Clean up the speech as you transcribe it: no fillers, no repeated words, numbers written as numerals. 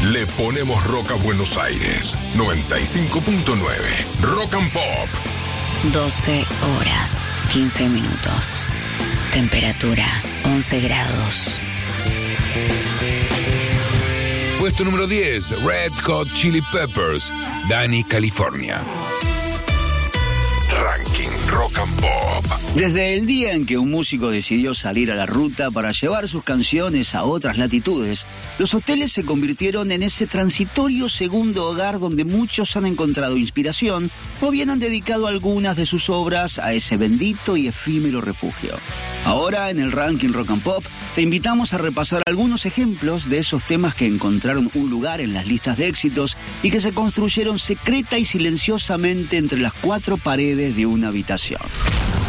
Le ponemos rock a Buenos Aires. 95.9. Rock and Pop. 12 horas, 15 minutos. Temperatura 11 grados. Puesto número 10, Red Hot Chili Peppers, Dani, California. Ranking Rock and Pop. Desde el día en que un músico decidió salir a la ruta para llevar sus canciones a otras latitudes, los hoteles se convirtieron en ese transitorio segundo hogar donde muchos han encontrado inspiración o bien han dedicado algunas de sus obras a ese bendito y efímero refugio. Ahora, en el Ranking Rock and Pop, te invitamos a repasar algunos ejemplos de esos temas que encontraron un lugar en las listas de éxitos y que se construyeron secreta y silenciosamente entre las cuatro paredes de una habitación.